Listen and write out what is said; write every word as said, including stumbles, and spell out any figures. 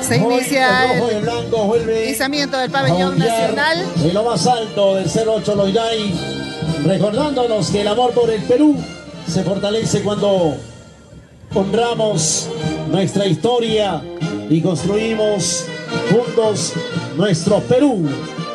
Se inicia el rojo de blanco vuelve izamiento del pabellón nacional. En lo más alto del cero ocho Loiray, recordándonos que el amor por el Perú se fortalece cuando honramos nuestra historia y construimos juntos nuestro Perú.